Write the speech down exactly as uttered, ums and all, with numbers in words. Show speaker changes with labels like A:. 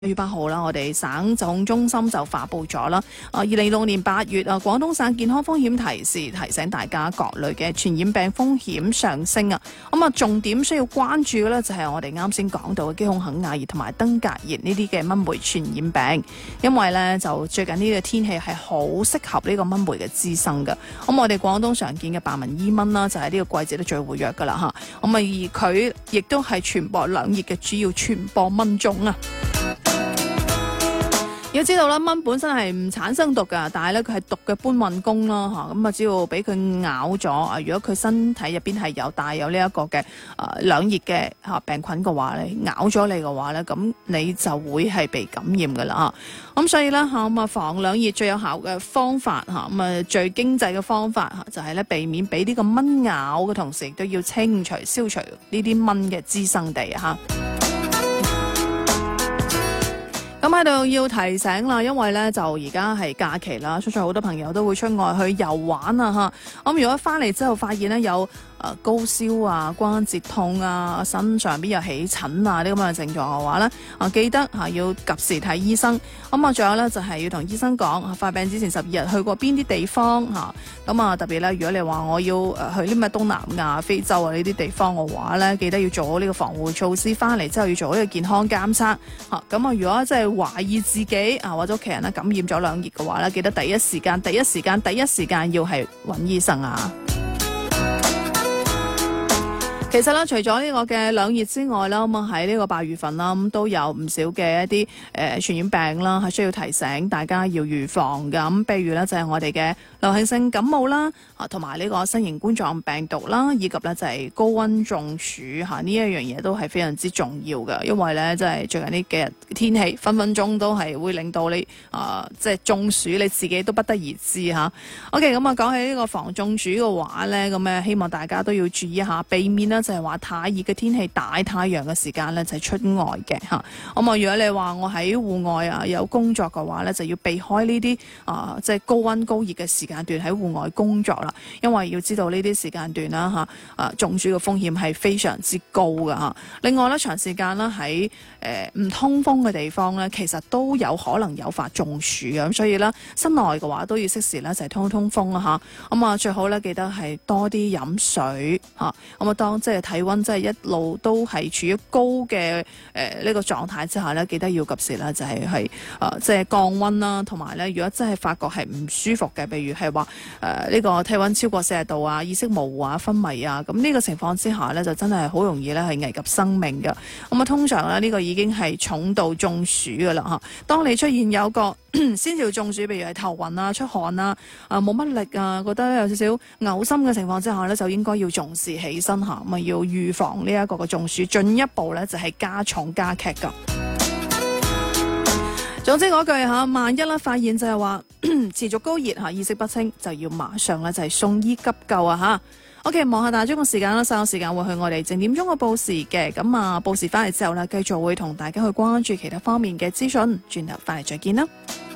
A: 月八號啦，我哋省疾控中心就發布咗啦。啊，二零二六年八月啊，廣東省健康風險提示提醒大家各類嘅傳染病風險上升啊。咁啊，重點需要關注嘅咧就係我哋啱先講到嘅基控肯亞熱同埋登革熱呢啲嘅蚊媒傳染病，因為咧就最近呢個天氣係好適合呢個蚊媒嘅滋生嘅。咁我哋廣東常見嘅白紋伊蚊啦，就係呢個季節都最活躍噶啦吓。咁啊，而佢亦都係傳播兩熱嘅主要傳播蚊種啊。要知道啦，蚊本身係唔產生毒噶，但係咧佢係毒嘅搬運工啦嚇，咁啊只要俾佢咬咗啊，如果佢身體入邊係有帶有呢一個嘅誒兩熱嘅嚇病菌嘅話咧，咬咗你嘅話咧，咁你就會係被感染噶啦嚇。咁所以咧嚇咁啊防兩熱最有效嘅方法嚇，咁啊最經濟嘅方法嚇就係咧避免俾呢個蚊咬嘅同時，亦都要清除消除呢啲蚊嘅滋生地嚇。咁喺度要提醒啦，因為咧就而家係假期啦，相信好多朋友都會出外去遊玩啊嚇。咁如果翻嚟之後發現咧有誒高燒啊、關節痛啊、身上邊有起疹啊啲咁嘅症狀嘅話咧，啊記得嚇要及時睇醫生。咁啊，仲有咧就係要同醫生講發病之前十二日去過邊啲地方嚇。咁啊特別咧，如果你話我要誒去啲咩東南亞、非洲啊呢啲地方嘅話咧，記得要做好呢個防護措施。翻嚟之後要做好呢個健康監測嚇。咁啊，如果即係懷疑自己啊或者屋企人咧感染咗兩熱嘅話咧，記得第一時間、第一時間、第一時間要係揾醫生啊！其實咧，除咗呢個嘅兩熱之外啦，咁啊喺呢個八月份啦，咁都有唔少嘅一啲誒、呃、傳染病啦，係需要提醒大家要預防嘅。咁譬如咧就係我哋嘅流行性感冒啦，啊同埋呢個新型冠狀病毒啦，以及咧就係高溫中暑嚇呢一樣嘢都係非常之重要嘅，因為咧即係最近呢幾日天氣分分鐘都係會令到你啊即係中暑，你自己都不得而知嚇。OK， 咁啊講起呢個防中暑嘅話咧，咁誒希望大家都要注意一下，避免啦。就係話太熱嘅天氣，大太陽嘅時間咧，就係出外嘅嚇。咁啊，如果你話我喺戶外啊有工作嘅話咧，就要避開呢啲啊即係高溫高熱嘅時間段喺戶外工作啦。因為要知道呢啲時間段啦嚇啊中暑嘅風險係非常之高㗎嚇。另外咧，長時間啦喺誒唔通風嘅地方咧，其實都有可能誘發中暑嘅。咁所以咧，室內嘅話都要適時咧就係通通風啊嚇。咁啊，最好咧記得係多啲飲水嚇。咁啊，當即係體溫即係一路都係處於高嘅誒呢個狀態之下咧，記得要及時啦，就係係誒即係降溫啦，同埋咧，如果真係發覺係唔舒服嘅，譬如係話誒呢個體溫超過四十度啊、意識模糊啊、昏迷啊，咁呢個情況之下咧，就真係好容易咧係危及生命嘅。咁啊，通常咧呢個已經係重度中暑噶啦嚇。當你出現有個先兆中暑，譬如係頭暈啊、出汗啊、啊冇乜力啊，覺得有少少嘔心嘅情況之下咧，就應該要重視起身嚇，咁啊要預防呢一個嘅中暑，進一步咧就係加重加劇噶。總之嗰句嚇，萬一咧發現就係話持續高熱嚇、意識不清，就要馬上咧就係送醫急救啊嚇。OK， 望下大鐘嘅時間啦，稍後時間會去我哋正點鐘嘅報時嘅，咁啊報時翻嚟之後咧，繼續會同大家去關注其他方面嘅資訊，轉頭翻嚟再見啦。